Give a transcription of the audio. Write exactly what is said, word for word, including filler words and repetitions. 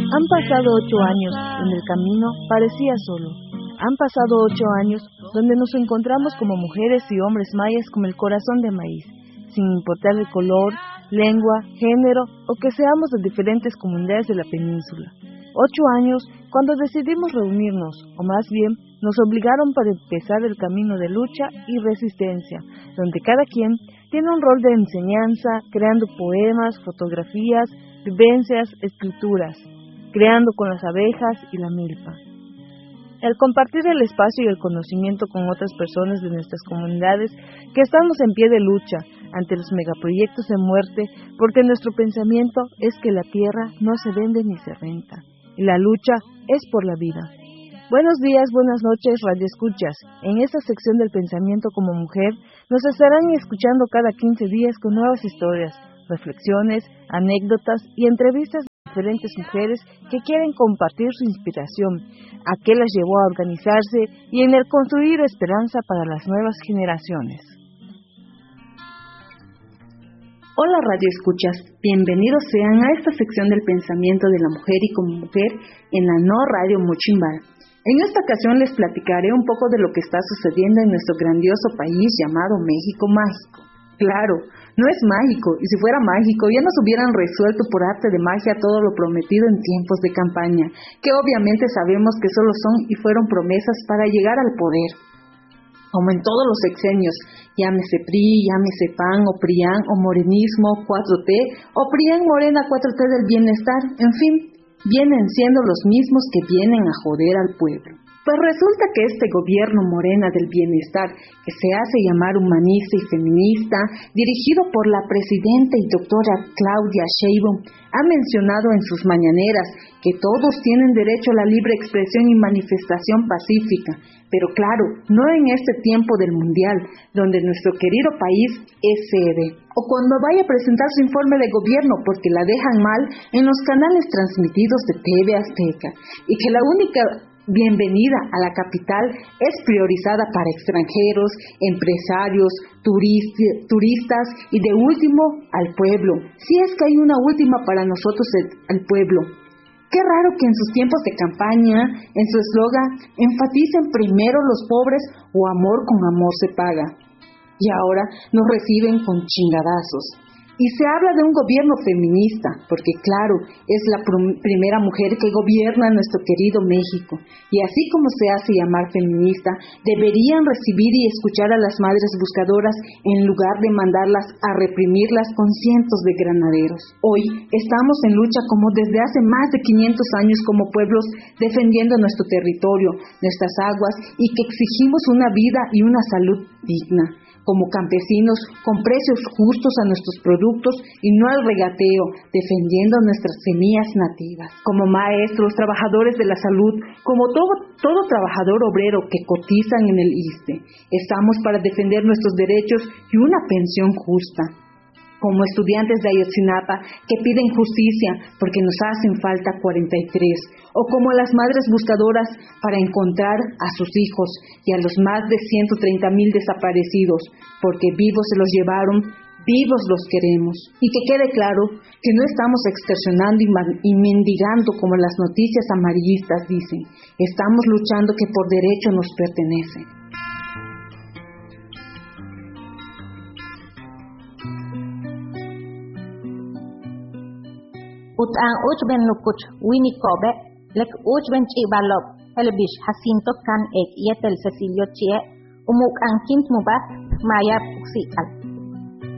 Han pasado ocho años donde el camino parecía solo. Han pasado ocho años donde nos encontramos como mujeres y hombres mayas con el corazón de maíz, sin importar el color, lengua, género o que seamos de diferentes comunidades de la península. Ocho años cuando decidimos reunirnos, o más bien nos obligaron para empezar el camino de lucha y resistencia, donde cada quien tiene un rol de enseñanza, creando poemas, fotografías, vivencias, escrituras, creando con las abejas y la milpa. El compartir el espacio y el conocimiento con otras personas de nuestras comunidades que estamos en pie de lucha ante los megaproyectos de muerte, porque nuestro pensamiento es que la tierra no se vende ni se renta, y la lucha es por la vida. Buenos días, buenas noches, radioescuchas. En esta sección del pensamiento como mujer, nos estarán escuchando cada quince días con nuevas historias, reflexiones, anécdotas y entrevistas de diferentes mujeres que quieren compartir su inspiración, a qué las llevó a organizarse y en el construir esperanza para las nuevas generaciones. Hola radioescuchas, bienvenidos sean a esta sección del pensamiento de la mujer y como mujer en la No Radio Mochimbal. En esta ocasión les platicaré un poco de lo que está sucediendo en nuestro grandioso país llamado México Mágico. Claro, no es mágico, y si fuera mágico ya nos hubieran resuelto por arte de magia todo lo prometido en tiempos de campaña, que obviamente sabemos que solo son y fueron promesas para llegar al poder. Como en todos los sexenios, llámese P R I, llámese P A N o PRIAN o Morenismo cuatro T o PRIAN Morena cuatro T del bienestar, en fin, vienen siendo los mismos que vienen a joder al pueblo. Pues resulta que este gobierno Morena del bienestar, que se hace llamar humanista y feminista, dirigido por la presidenta y doctora Claudia Sheinbaum, ha mencionado en sus mañaneras que todos tienen derecho a la libre expresión y manifestación pacífica, pero claro, no en este tiempo del mundial, donde nuestro querido país es sede, o cuando vaya a presentar su informe de gobierno, porque la dejan mal en los canales transmitidos de T V Azteca, y que la única bienvenida a la capital es priorizada para extranjeros, empresarios, turisti- turistas y de último al pueblo, si es que hay una última para nosotros el, el pueblo. Qué raro que en sus tiempos de campaña, en su eslogan, enfaticen primero los pobres o amor con amor se paga. Y ahora nos reciben con chingadazos. Y se habla de un gobierno feminista, porque claro, es la pr- primera mujer que gobierna nuestro querido México. Y así como se hace llamar feminista, deberían recibir y escuchar a las madres buscadoras en lugar de mandarlas a reprimirlas con cientos de granaderos. Hoy estamos en lucha como desde hace más de quinientos años como pueblos, defendiendo nuestro territorio, nuestras aguas y que exigimos una vida y una salud digna. Como campesinos, con precios justos a nuestros productos y no al regateo, defendiendo nuestras semillas nativas. Como maestros, trabajadores de la salud, como todo, todo trabajador obrero que cotizan en el I S S S S E, estamos para defender nuestros derechos y una pensión justa. Como estudiantes de Ayotzinapa que piden justicia porque nos hacen falta cuarenta y tres, o como las madres buscadoras para encontrar a sus hijos y a los más de ciento treinta mil desaparecidos, porque vivos se los llevaron, vivos los queremos. Y que quede claro que no estamos extorsionando y, man- y mendigando como las noticias amarillistas dicen, estamos luchando que por derecho nos pertenece. Utang uch ben nukuch wini kobe lek uch ben chi balop elbish hasinto kan ek yetel Cecilio chie umuk ang kint mubat maya puksi al